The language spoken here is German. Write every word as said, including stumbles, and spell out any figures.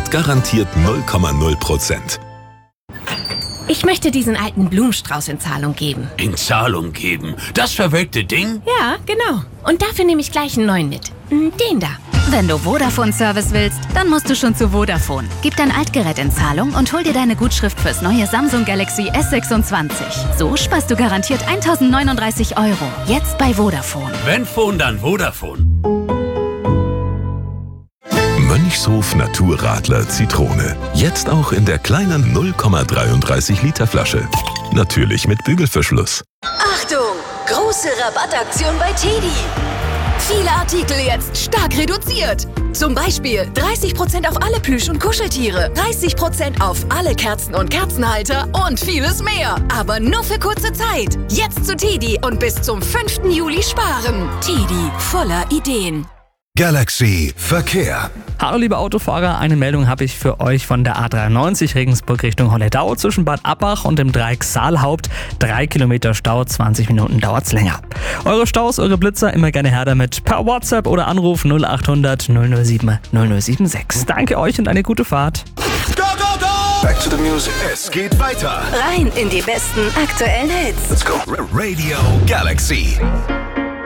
Mit garantiert null Komma null Prozent. Ich möchte diesen alten Blumenstrauß in Zahlung geben. In Zahlung geben? Das verwelkte Ding? Ja, genau. Und dafür nehme ich gleich einen neuen mit. Den da. Wenn du Vodafone-Service willst, dann musst du schon zu Vodafone. Gib dein Altgerät in Zahlung und hol dir deine Gutschrift fürs neue Samsung Galaxy S sechsundzwanzig. So sparst du garantiert eintausendneununddreißig Euro. Jetzt bei Vodafone. Wenn Phone, dann Vodafone. Mönchshof Naturradler Zitrone. Jetzt auch in der kleinen null Komma dreiunddreißig Liter Flasche. Natürlich mit Bügelverschluss. Achtung! Große Rabattaktion bei Teddy. Viele Artikel jetzt stark reduziert. Zum Beispiel dreißig Prozent auf alle Plüsch- und Kuscheltiere, dreißig Prozent auf alle Kerzen und Kerzenhalter und vieles mehr. Aber nur für kurze Zeit. Jetzt zu Teddy und bis zum fünften Juli sparen. Teddy, voller Ideen. Galaxy Verkehr. Hallo liebe Autofahrer, eine Meldung habe ich für euch von der A dreiundneunzig Regensburg Richtung Holledau zwischen Bad Abbach und dem Dreieck Saalhaupt. Drei Kilometer Stau, zwanzig Minuten dauert's länger. Eure Staus, eure Blitzer immer gerne her damit per WhatsApp oder Anruf null achthundert null null sieben null null sieben sechs. Danke euch und eine gute Fahrt. Go, go, go! Back to the music. Es geht weiter. Rein in die besten aktuellen Hits. Let's go. Radio Galaxy.